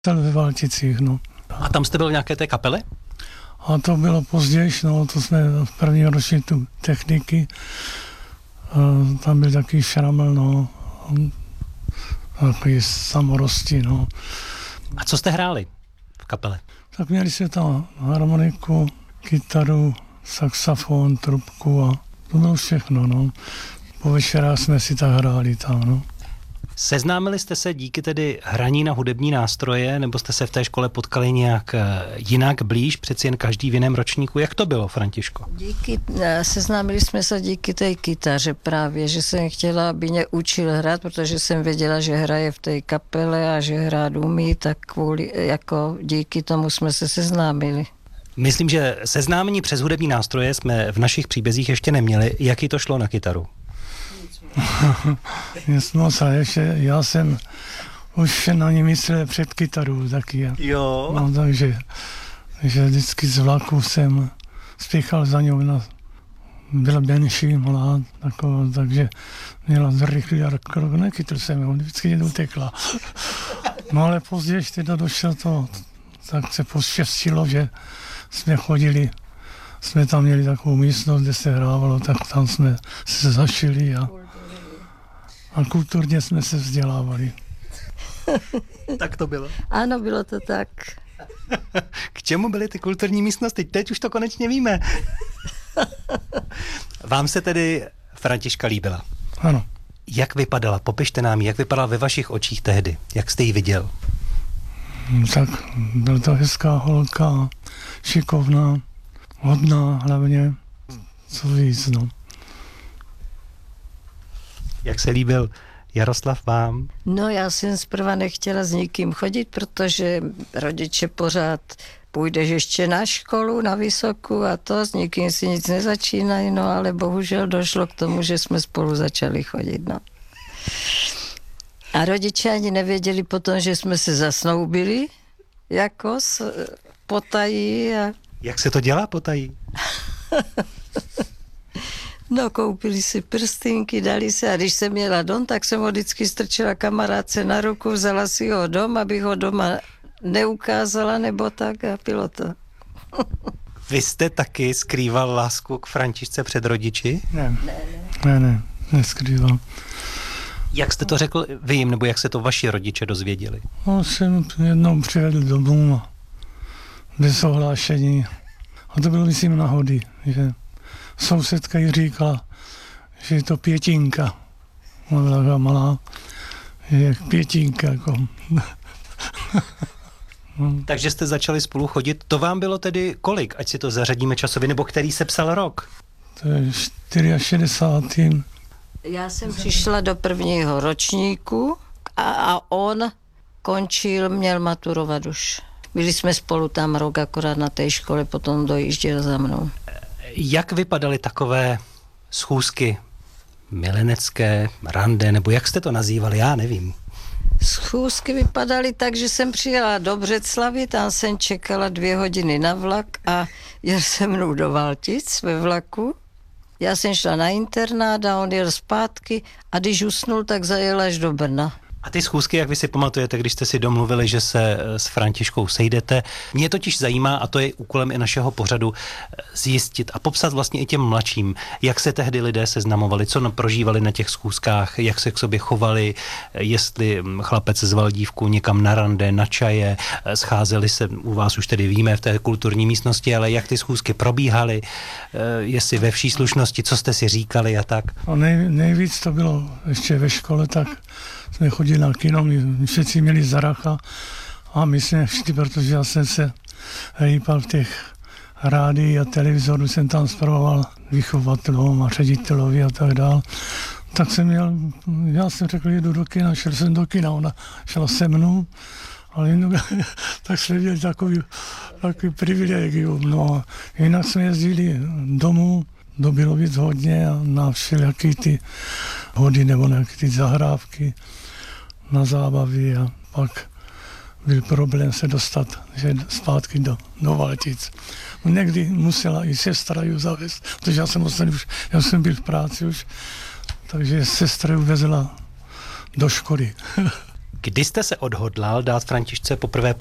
Ve Valticích, no. A tam jste byl v nějaké té kapele? A to bylo později, no, to jsme v první ročníku techniky. Tam byl takový šramel, no, takový samorosti, no. A co jste hráli v kapele? Tak měli jsme tam harmoniku, kytaru, saxofon, trubku a to bylo všechno, no. Po večerách jsme si tak hráli tam, no. Seznámili jste se díky tedy hraní na hudební nástroje, nebo jste se v té škole potkali nějak jinak blíž, přeci jen každý v jiném ročníku? Jak to bylo, Františko? Seznámili jsme se díky té kytaře právě, že jsem chtěla, aby mě učil hrát, protože jsem věděla, že hraje v té kapele a že hrát umí, tak díky tomu jsme se seznámili. Myslím, že seznámení přes hudební nástroje jsme v našich příbězích ještě neměli. Jaký to šlo na kytaru? Já jsem už na ní myslel před kytarou taky. Jo. No, takže vždycky z vlaku jsem spěchal za ňou. Byla menší, malá, takže měla zrychlý krok, nechytl jsem ho, vždycky jen utekla. No ale později teda došlo to, tak se poštěstilo, že jsme tam měli takovou místnost, kde se hrávalo, tak tam jsme se zašili a kulturně jsme se vzdělávali. Tak to bylo. Ano, bylo to tak. K čemu byly ty kulturní místnosti? Teď už to konečně víme. Vám se tedy Františka líbila? Ano. Jak vypadala? Popište nám, jak vypadala ve vašich očích tehdy? Jak jste ji viděl? Tak byla to hezká holka, šikovná, hodná hlavně, co víc, no. Jak se líbil Jaroslav vám? No, já jsem zprva nechtěla s nikým chodit, protože rodiče pořád půjdeš ještě na školu, na vysokou a to, s nikým si nic nezačínají, no ale bohužel došlo k tomu, že jsme spolu začali chodit, no. A rodiče ani nevěděli potom, že jsme se zasnoubili, jako potají a... Jak se to dělá potají? No, koupili si prstínky, dali se a když jsem měla dom, tak jsem ho vždycky strčila kamarádce na ruku, vzala si ho dom, abych ho doma neukázala, nebo tak a bylo to. Vy jste taky skrýval lásku k Františce před rodiči? Ne, neskrýval. Jak jste to řekl vy jim, nebo jak se to vaši rodiče dozvěděli? No, jsem jednou přivedl domů bez ohlášení. A to bylo, myslím, náhody, že sousedka jí říkala, že je to Pětinka. Ona byla taková malá, je Pětinka, jako. Takže jste začali spolu chodit. To vám bylo tedy kolik, ať si to zařadíme časově, nebo který se psal rok? To je 64. Já jsem přišla do prvního ročníku a on měl maturovat už. Byli jsme spolu tam rok akorát na té škole, potom dojížděl za mnou. Jak vypadaly takové schůzky milenecké, rande, nebo jak jste to nazývali, já nevím. Schůzky vypadaly tak, že jsem přijela do Břeclavi, tam jsem čekala 2 hodiny na vlak a jel se mnou do Valtic ve vlaku. Já jsem šla na internát a on jel zpátky a když usnul, tak zajel až do Brna. A ty schůzky, jak vy si pamatujete, když jste si domluvili, že se s Františkou sejdete, mě totiž zajímá, a to je úkolem i našeho pořadu, zjistit a popsat vlastně i těm mladším, jak se tehdy lidé seznamovali, co prožívali na těch schůzkách, jak se k sobě chovali, jestli chlapec zval dívku někam na rande, na čaje, scházeli se, u vás už tedy víme, v té kulturní místnosti, ale jak ty schůzky probíhaly, jestli ve vší slušnosti, co jste si říkali a tak. A nejvíc to bylo ještě ve škole, tak jsme chodili na kino, my všichni měli Zaracha a my jsme všichni, protože já jsem se hýpal v těch rádií a televizoru, jsem tam spravoval vychovatelům a ředitelovi a tak dál. Tak já jsem řekl, jedu do kina, šel jsem do kina, ona šla se mnou, ale tak jsme měli takový privilegium. No, jinak jsme jezdili domů, do Bílovic hodně a na všelijaký ty hody nebo nějaké ty zahrávky na zábavy a pak byl problém se dostat zpátky do Valtic. Někdy musela i sestra ju zavést, protože já jsem byl v práci už, takže sestra ju vezla do školy. Kdy jste se odhodlal dát Františce poprvé